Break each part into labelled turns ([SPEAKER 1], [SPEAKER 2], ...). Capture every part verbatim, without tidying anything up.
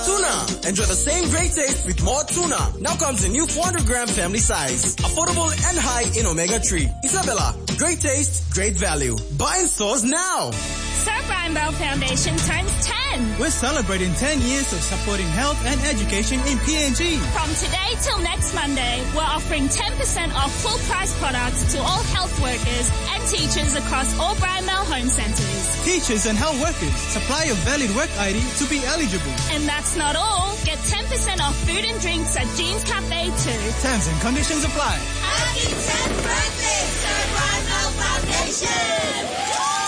[SPEAKER 1] Tuna. Enjoy the same great taste with more tuna. Now comes a new four hundred gram family size. Affordable and high in omega three. Isabella, great taste, great value. Buy in stores now.
[SPEAKER 2] Sir Brian Bell Foundation turns ten.
[SPEAKER 3] We're celebrating ten years of supporting health and education in P N G.
[SPEAKER 2] From today till next Monday, we're offering ten percent off full price products to all health workers and teachers across all Brian Bell home centres.
[SPEAKER 3] Teachers and health workers, supply a valid work I D to be eligible.
[SPEAKER 2] And that's not all. Get ten percent off food and drinks at Jean's Cafe too.
[SPEAKER 3] Terms and conditions apply.
[SPEAKER 4] Happy tenth birthday, Sir Brian Bell Foundation!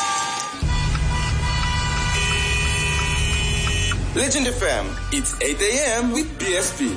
[SPEAKER 5] Legend F M, it's eight a.m. with B S P.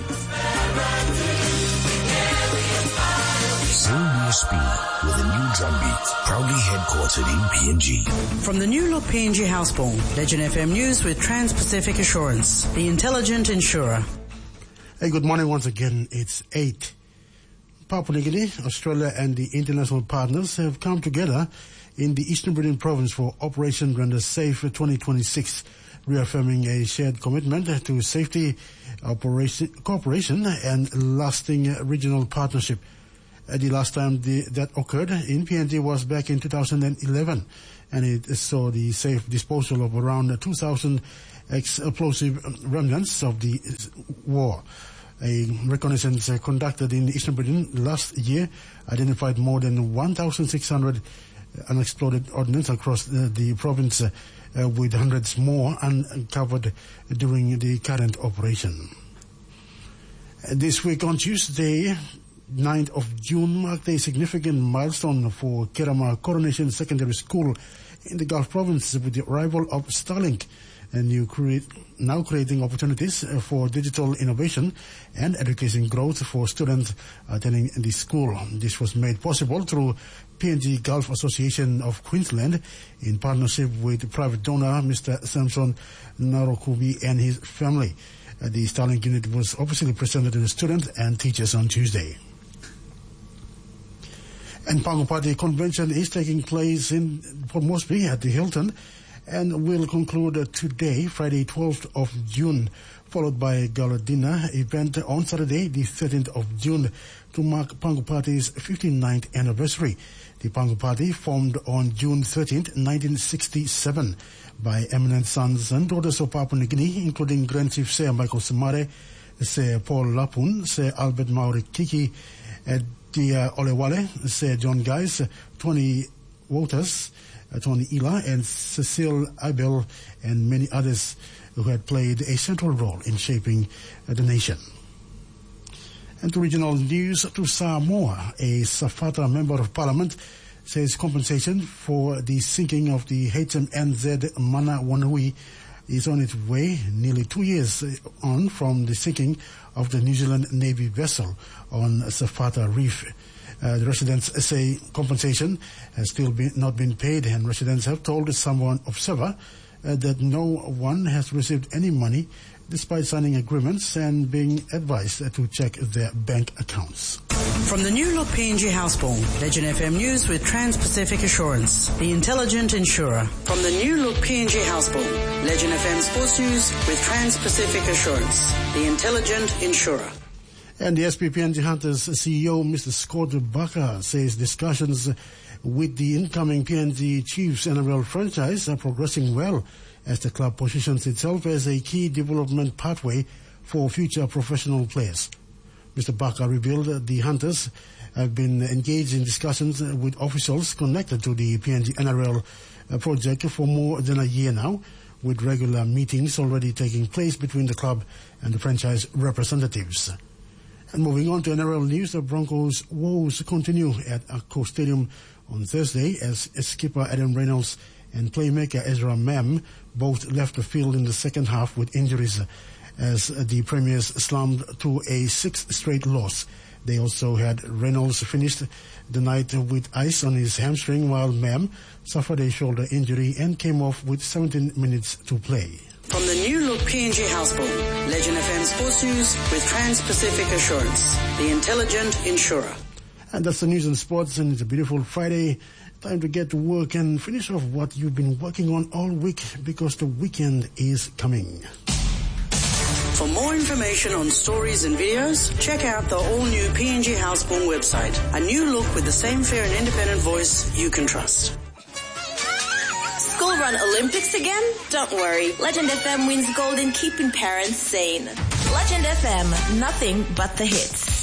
[SPEAKER 6] Zone U S P with a new drum beat, proudly headquartered in P N G.
[SPEAKER 7] From the new look P N G Houseborn, Legend F M News with Trans-Pacific Assurance, the intelligent insurer.
[SPEAKER 8] Hey, good morning once again. It's eight. Papua New Guinea, Australia and the international partners have come together in the Eastern Britain province for Operation Render Safe twenty twenty-six. Reaffirming a shared commitment to safety, operation, cooperation and lasting regional partnership. Uh, the last time the, that occurred in P N G was back in two thousand eleven, and it saw the safe disposal of around two thousand explosive remnants of the war. A reconnaissance conducted in Eastern Britain last year identified more than one thousand six hundred unexploded ordnance across the, the province, uh, Uh, with hundreds more uncovered during the current operation. Uh, this week on Tuesday, ninth of June, marked a significant milestone for Kerama Coronation Secondary School in the Gulf Province with the arrival of Starlink, a new create, now creating opportunities for digital innovation and education growth for students attending the school. This was made possible through P N G Gulf Association of Queensland in partnership with private donor Mister Samson Narokubi and his family. Uh, the Starlink unit was officially presented to the students and teachers on Tuesday. And Pangu Party convention is taking place in Port Moresby at the Hilton and will conclude today, Friday twelfth of June, followed by a gala dinner event on Saturday, the thirteenth of June, to mark Pangu Party's fifty-ninth anniversary. The Pangu Party, formed on June thirteenth, nineteen sixty-seven, by eminent sons and daughters of Papua New Guinea, including Grand Chief Sir Michael Samare, Sir Paul Lapun, Sir Albert Mauri Kiki, Dia Olewale, Sir John Guys, Tony Waters, Tony Ila, and Cecile Abel, and many others who had played a central role in shaping the nation. And to regional news, to Samoa, a Safata Member of Parliament says compensation for the sinking of the H M N Z Mana Wanui is on its way, nearly two years on from the sinking of the New Zealand Navy vessel on Safata Reef. Uh, the residents say compensation has still been, not been paid, and residents have told someone of Seva uh, that no one has received any money despite signing agreements and being advised uh, to check their bank accounts.
[SPEAKER 7] From the new look P N G Houseborn, Legend F M News with Trans-Pacific Assurance, the intelligent insurer. From the new look P N G Houseborn, Legend F M Sports News with Trans-Pacific Assurance, the intelligent insurer.
[SPEAKER 8] And the S P P N G Hunters C E O, Mister Scott Barker, says discussions with the incoming P N G Chiefs N R L franchise are progressing well as the club positions itself as a key development pathway for future professional players. Mister Barker revealed that the Hunters have been engaged in discussions with officials connected to the P N G N R L project for more than a year now, with regular meetings already taking place between the club and the franchise representatives. And moving on to N R L news, the Broncos' woes continue at Akko Stadium on Thursday as skipper Adam Reynolds and playmaker Ezra Mam both left the field in the second half with injuries as the Premiers slumped to a sixth straight loss. They also had Reynolds finished the night with ice on his hamstring, while Mam suffered a shoulder injury and came off with seventeen minutes to play.
[SPEAKER 7] From the new look P N G Houseborn, Legend F M Sports News with Trans-Pacific Assurance, the intelligent insurer.
[SPEAKER 8] And that's the news and sports, and it's a beautiful Friday. Time to get to work and finish off what you've been working on all week, because the weekend is coming.
[SPEAKER 7] For more information on stories and videos, check out the all-new P N G Houseborn website. A new look with the same fair and independent voice you can trust.
[SPEAKER 9] School run Olympics again? Don't worry. Legend F M wins gold in keeping parents sane. Legend F M, nothing but the hits.